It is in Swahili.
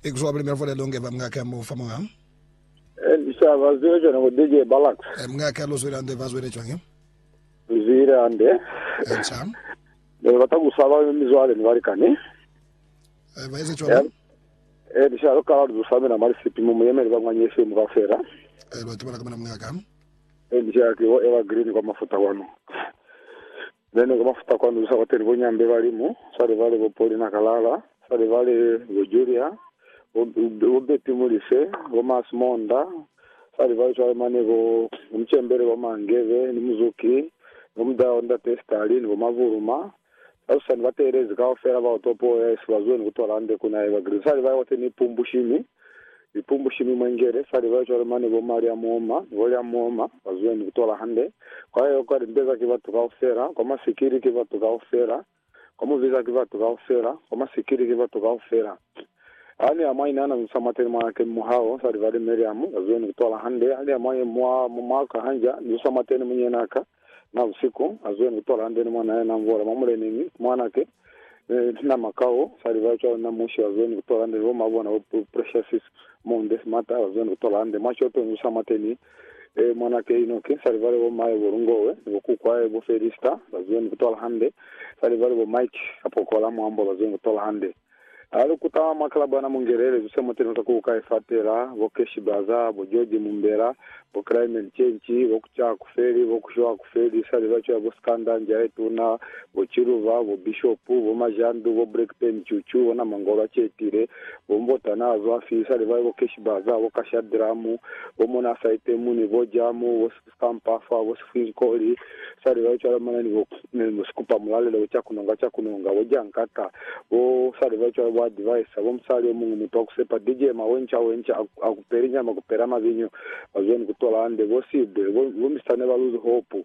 Ikusoa primeira folha longa vamos cá mo fama. Ndisa vazwe na DJ Balax. Mga ka lo swira ande vazwe chwange. Zira ande. Encha. Le batagusaba imizwale nibarikane. Vaize chwange. Ndisa lokala dusaba na mali sipi mu yemere bamwanyese mu kafera. Lo tibana kama mga ka. Ndisa ki ewa green kwa mafuta wano. Nene kwa mafuta kwa ndusa kwa teri bonyambe balimu, sale vale bo poli na kalala, sale vale bo Julia. Ubeti mulise goma smonda sari vai chwa mane go umchembere goma ngeve ni muzuki gomda onda testali ni goma vuruma asa ni batereze ka ofera ba topo eswazo ni kutola ande kuna eva gri sari vai wote ni pumbushimi mwengere sari vai chwa mane goma ya muoma wazo ni kutola hande kwa hiyo kwa ndeza kibatu ka ofera kama sikiri kibatu ka ofera kama visa kibatu ka ofera kama sikiri kibatu ka ofera ali amai nana msamateni mwake muhao sari vale meriamu azweni kutola hande ali amai mwaka hanja msamateni mwenyenaka na usiku azweni kutola hande ni mwana na mvora mamule nini mwanake na makao sari vale na mushi azweni kutola hande roma bona precious monde mata azweni kutola hande macho to msamateni mwanake inoke sari vale wo mai burungowe ngokukwa bo ferista azweni kutola hande sari vale bo mike apokola mwambo azweni kutola hande alo kutawa maklaba na mungerere zusema tena takuka ifatera vokeshi baza bojoji mumbera bokraime chenchi bokucha kuferi bokushwa kuferi sale bacho boskanda njae tuna bochiruva bo bishop bo majandu bo break pen chuchu na mangola chetire bombota na zo afisa le bayo bokeshi baza bokasha dramu bomona saite muni bojamu boskampa fa bosfinkoli sale bacho manani boskupa mulale le chakunonga bojankata bo sale bacho device abomsali mungu mutokusepa DJ mawencha akuperinya makupera mavinyo bazweni kutola ande boside bomisane baluze hope